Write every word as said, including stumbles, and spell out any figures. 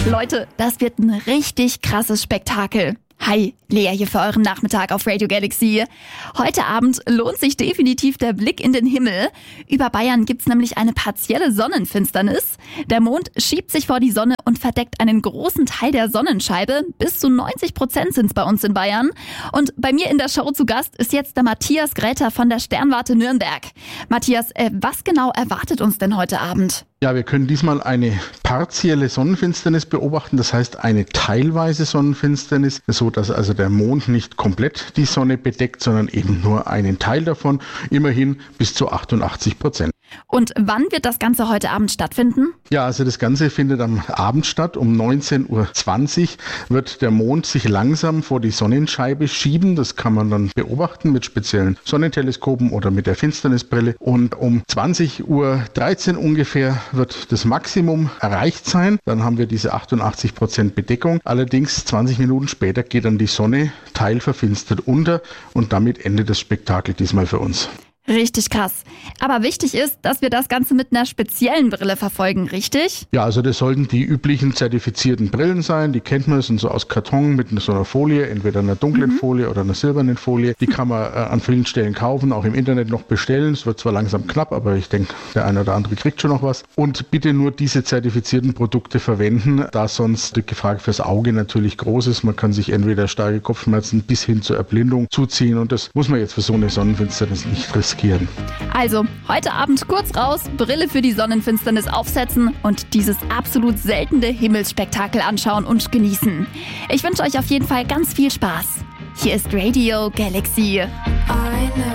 Leute, das wird ein richtig krasses Spektakel. Hi, Lea hier für euren Nachmittag auf Radio Galaxy. Heute Abend lohnt sich definitiv der Blick in den Himmel. Über Bayern gibt's nämlich eine partielle Sonnenfinsternis. Der Mond schiebt sich vor die Sonne und verdeckt einen großen Teil der Sonnenscheibe. Bis zu neunzig Prozent sind's bei uns in Bayern. Und bei mir in der Show zu Gast ist jetzt der Matthias Gräter von der Sternwarte Nürnberg. Matthias, äh, was genau erwartet uns denn heute Abend? Ja, wir können diesmal eine partielle Sonnenfinsternis beobachten, das heißt eine teilweise Sonnenfinsternis, so dass also der Mond nicht komplett die Sonne bedeckt, sondern eben nur einen Teil davon, immerhin bis zu achtundachtzig Prozent. Und wann wird das Ganze heute Abend stattfinden? Ja, also das Ganze findet am Abend statt. Um neunzehn Uhr zwanzig wird der Mond sich langsam vor die Sonnenscheibe schieben. Das kann man dann beobachten mit speziellen Sonnenteleskopen oder mit der Finsternisbrille. Und um zwanzig Uhr dreizehn ungefähr wird das Maximum erreicht sein. Dann haben wir diese achtundachtzig Prozent Bedeckung. Allerdings zwanzig Minuten später geht dann die Sonne teilverfinstert unter und damit endet das Spektakel diesmal für uns. Richtig krass. Aber wichtig ist, dass wir das Ganze mit einer speziellen Brille verfolgen, richtig? Ja, also das sollten die üblichen zertifizierten Brillen sein. Die kennt man, sind so aus Karton mit so einer Folie, entweder einer dunklen mhm. Folie oder einer silbernen Folie. Die kann man äh, an vielen Stellen kaufen, auch im Internet noch bestellen. Es wird zwar langsam knapp, aber ich denke, der eine oder andere kriegt schon noch was. Und bitte nur diese zertifizierten Produkte verwenden, da sonst die Gefahr fürs Auge natürlich groß ist. Man kann sich entweder starke Kopfschmerzen bis hin zur Erblindung zuziehen und das muss man jetzt für so eine Sonnenfinsternis nicht riskieren. Also, heute Abend kurz raus, Brille für die Sonnenfinsternis aufsetzen und dieses absolut seltene Himmelsspektakel anschauen und genießen. Ich wünsche euch auf jeden Fall ganz viel Spaß. Hier ist Radio Galaxy.